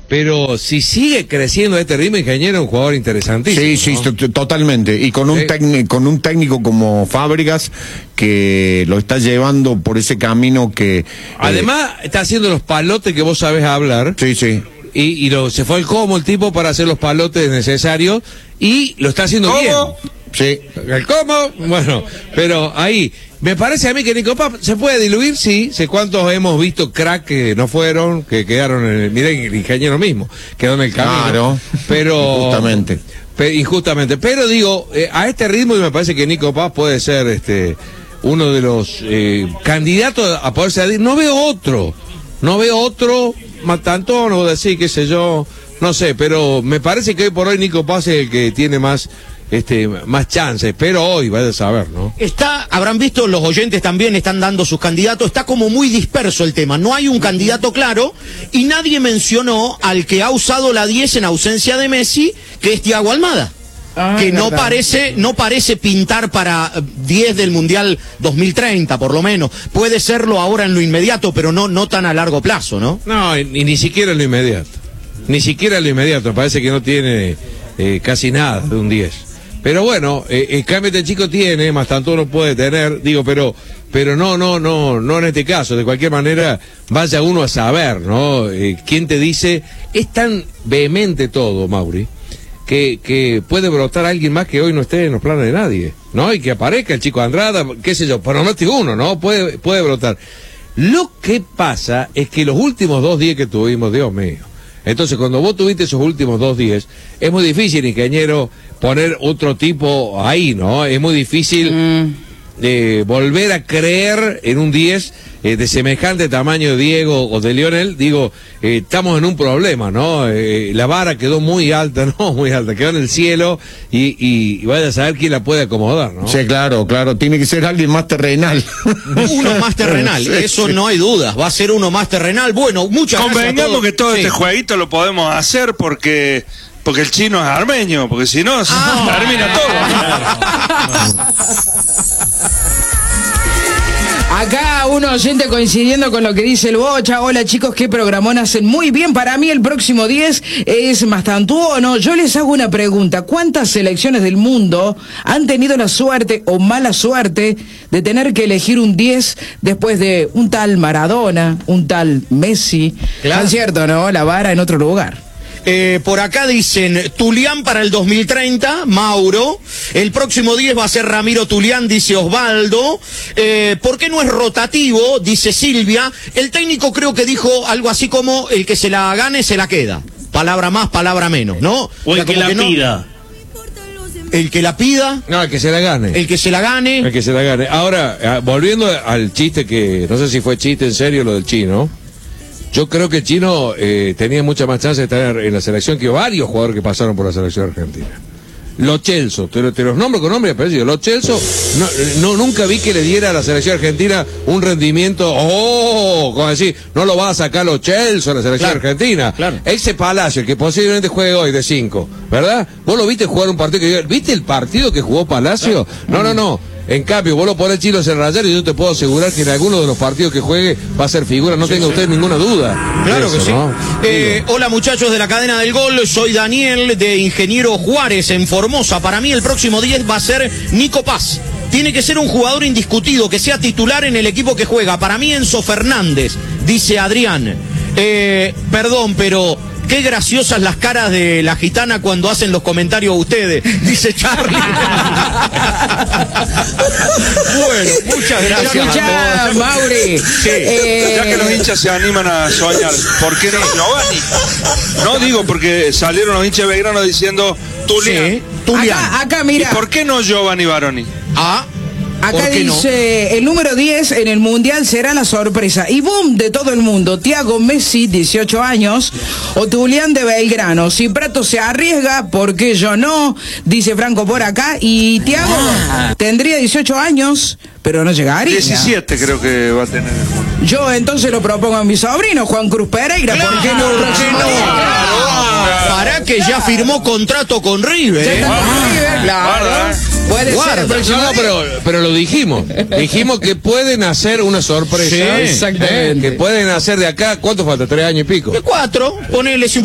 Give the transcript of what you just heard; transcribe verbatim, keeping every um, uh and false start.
pero si sigue creciendo a este ritmo, Ingeniero es un jugador interesantísimo. Sí, sí, ¿no? t- totalmente. Y con un, Sí. tecni- con un técnico como Fábregas que lo está llevando por ese camino que... eh, Además, está haciendo los palotes que vos sabés hablar. Sí, sí. Y, y lo, se fue al Como el tipo para hacer los palotes necesarios y lo está haciendo ¿Cómo? bien. Sí. ¿El cómo? Bueno, pero ahí, me parece a mí que Nico Paz se puede diluir, sí. Sé cuántos hemos visto crack que no fueron, que quedaron en el, miren, el Ingeniero mismo, quedó en el camino. Claro. Pero... Justamente. Pe, injustamente. Pero digo, eh, a este ritmo me parece que Nico Paz puede ser este uno de los eh, candidatos a poderse adherir. No veo otro, no veo otro, Matantón o decir, qué sé yo, no sé, pero me parece que hoy por hoy Nico Paz es el que tiene más este más chances, pero hoy vaya a saber, ¿no? Está, habrán visto, los oyentes también están dando sus candidatos, está como muy disperso el tema, no hay un candidato claro y nadie mencionó al que ha usado la diez en ausencia de Messi, que es Thiago Almada. Ah, que no verdad. parece, no parece pintar para diez del Mundial dos mil treinta, por lo menos. Puede serlo ahora en lo inmediato, pero no, no tan a largo plazo, ¿no? No, y, y ni siquiera en lo inmediato. Ni siquiera en lo inmediato. Parece que no tiene eh, casi nada de un diez. Pero bueno, eh, el cambio este chico tiene, más tanto no puede tener, digo, pero pero no, no, no, no en este caso. De cualquier manera, vaya uno a saber, ¿no? Eh, ¿Quién te dice? Es tan vehemente todo, Mauri, que, que puede brotar a alguien más que hoy no esté en los planes de nadie, ¿no? Y que aparezca el chico Andrada, qué sé yo, pronóstico uno, ¿no? Puede, puede brotar. Lo que pasa es que los últimos dos días que tuvimos, Dios mío. Entonces, cuando vos tuviste esos últimos dos días, es muy difícil, ingeniero, poner otro tipo ahí, ¿no? Es muy difícil Mm. eh, volver a creer en un diez eh, de semejante tamaño de Diego o de Lionel. Digo, eh, estamos en un problema, ¿no? Eh, la vara quedó muy alta, no muy alta, quedó en el cielo y, y, y vaya a saber quién la puede acomodar, ¿no? Sí, claro, claro. Tiene que ser alguien más terrenal. Uno más terrenal, Sí, eso sí. no hay dudas, va a ser uno más terrenal. Bueno, muchas gracias a Convengamos todos. que todo Sí. este jueguito lo podemos hacer porque porque el chino es armenio, porque si no, se Ah. termina todo. Acá un oyente coincidiendo con lo que dice el Bocha. Hola chicos, qué programón hacen muy bien. Para mí el próximo diez es Mastantú o no. Yo les hago una pregunta. ¿Cuántas selecciones del mundo han tenido la suerte o mala suerte de tener que elegir un diez después de un tal Maradona, un tal Messi? Claro. ¿No es cierto, no? La vara en otro lugar. Eh, por acá dicen Tulián para el dos mil treinta, Mauro. El próximo diez va a ser Ramiro Tulián, dice Osvaldo. Eh, ¿Por qué no es rotativo? Dice Silvia. El técnico creo que dijo algo así como el que se la gane se la queda. Palabra más, palabra menos, ¿no? O el sea, que como la no- pida. El que la pida, No, el que se la gane. el que se la gane. El que se la gane. Ahora, ah, volviendo al chiste que, no sé si fue chiste en serio lo del chino, yo creo que el chino eh, tenía mucha más chance de estar en la selección que varios jugadores que pasaron por la selección argentina. Lo Celso, te, lo- te los nombro con nombre y apellido. Lo Celso, no, no, nunca vi que le diera a la selección argentina un rendimiento, oh, como decir, no lo va a sacar Lo Celso a la selección Claro, argentina. claro. Ese Palacio, el que posiblemente juegue hoy de cinco, ¿verdad? ¿Vos lo viste jugar un partido que ¿viste el partido que jugó Palacio? No, no, no. En cambio, vos lo ponés Chilo en Rayar y yo te puedo asegurar que en alguno de los partidos que juegue va a ser figura, no tenga usted ninguna duda. Claro de que eso, sí. ¿no? Eh, hola muchachos de la cadena del gol, soy Daniel de Ingeniero Juárez en Formosa. Para mí el próximo diez va a ser Nico Paz. Tiene que ser un jugador indiscutido, que sea titular en el equipo que juega. Para mí Enzo Fernández, dice Adrián. Eh, perdón, pero qué graciosas las caras de la gitana cuando hacen los comentarios ustedes, dice Charlie. Bueno, muchas gracias. Escuchá, a todos. Mauri. Sí. Eh, Ya que los hinchas se animan a soñar, ¿por qué no Giovanni? No digo porque salieron los hinchas de Belgrano diciendo Tulián. Sí, Tulián. Acá, acá, ¿Y mira. por qué no Giovanni Baroni? Ah, Acá ¿por qué no? dice, el número diez en el Mundial será la sorpresa. Y boom, de todo el mundo. Thiago Messi, dieciocho años. O Tulián de Belgrano. Si Prato se arriesga, ¿por qué yo no? Dice Franco por acá. Y Thiago tendría dieciocho años, pero no llegaría. diecisiete creo que va a tener. Yo entonces lo propongo a mi sobrino, Juan Cruz Pereira. ¿Por qué no? Claro, próximo no. día? Ah, Para que ya firmó contrato con River. Ya ¿eh? está con River, claro. Guarda. Puede Guarda. ser el próximo No, no, día. pero, pero lo dijimos. Dijimos que pueden hacer una sorpresa. Sí, exactamente. Que pueden hacer de acá, ¿cuánto falta? ¿Tres años y pico? De cuatro, ponele